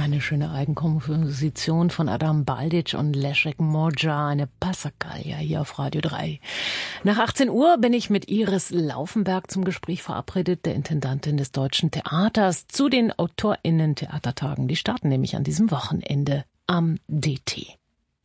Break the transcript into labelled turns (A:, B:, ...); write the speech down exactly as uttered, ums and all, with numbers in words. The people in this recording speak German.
A: Eine schöne Eigenkomposition von Adam Baldic und Leszek Morja, eine Passacaglia hier auf Radio drei. Nach achtzehn Uhr bin ich mit Iris Laufenberg zum Gespräch verabredet, der Intendantin des Deutschen Theaters, zu den AutorInnen-Theatertagen. Die starten nämlich an diesem Wochenende am D T.